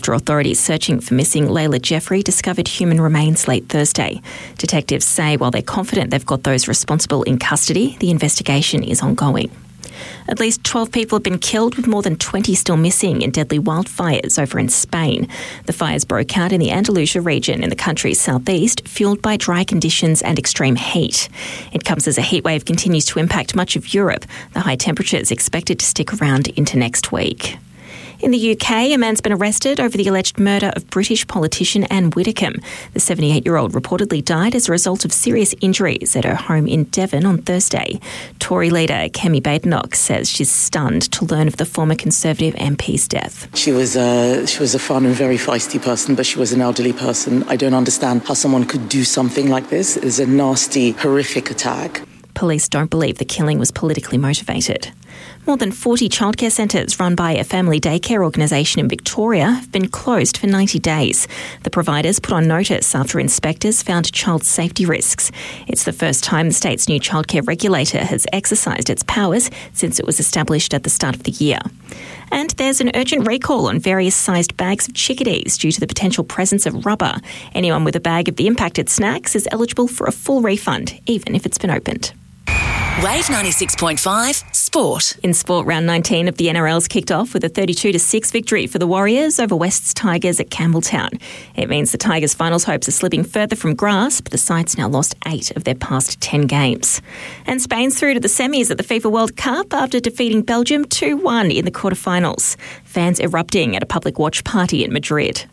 After authorities searching for missing Layla Jeffrey discovered human remains late Thursday. Detectives say while they're confident they've got those responsible in custody, the investigation is ongoing. At least 12 people have been killed, with more than 20 still missing in deadly wildfires over in Spain. The fires broke out in the Andalusia region in the country's southeast, fuelled by dry conditions and extreme heat. It comes as a heatwave continues to impact much of Europe. The high temperatures expected to stick around into next week. In the UK, a man's been arrested over the alleged murder of British politician Anne Widdecombe. The 78-year-old reportedly died as a result of serious injuries at her home in Devon on Thursday. Tory leader Kemi Badenoch says she's stunned to learn of the former Conservative MP's death. She was a fun and very feisty person, but she was an elderly person. I don't understand how someone could do something like this. It's a nasty, horrific attack. Police don't believe the killing was politically motivated. More than 40 childcare centres run by a family daycare organisation in Victoria have been closed for 90 days. The providers put on notice after inspectors found child safety risks. It's the first time the state's new childcare regulator has exercised its powers since it was established at the start of the year. And there's an urgent recall on various sized bags of chickadees due to the potential presence of rubber. Anyone with a bag of the impacted snacks is eligible for a full refund, even if it's been opened. Wave 96.5 Sport. In sport, round 19 of the NRL's kicked off with a 32-6 victory for the Warriors over West's Tigers at Campbelltown. It means the Tigers' finals hopes are slipping further from grasp. The side's now lost 8 of their past 10 games. And Spain's through to the semis at the FIFA World Cup after defeating Belgium 2-1 in the quarterfinals. Fans erupting at a public watch party in Madrid.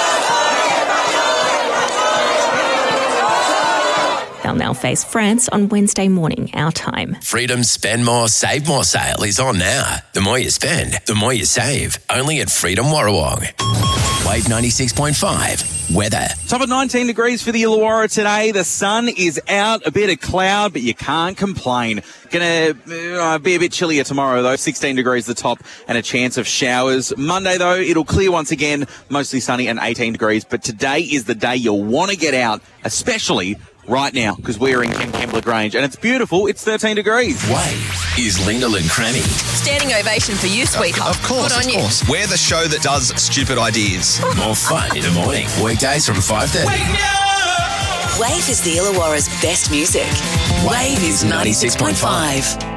They'll now face France on Wednesday morning, our time. Freedom's Spend More, Save More sale is on now. The more you spend, the more you save. Only at Freedom Warrawong. Wave 96.5. Weather. Top of 19 degrees for the Illawarra today. The sun is out, a bit of cloud, but you can't complain. Going to be a bit chillier tomorrow, though. 16 degrees the top and a chance of showers. Monday, though, it'll clear once again, mostly sunny and 18 degrees. But today is the day you'll want to get out, especially right now, because we're in Kembla Grange, and it's beautiful. It's 13 degrees. Wave is Lyndall and Cranny. Standing ovation for you, sweetheart. Of course, Good on of course. We're the show that does stupid ideas. More fun in the morning. Weekdays from 5:30. Wave is the Illawarra's best music. Wave is 96.5.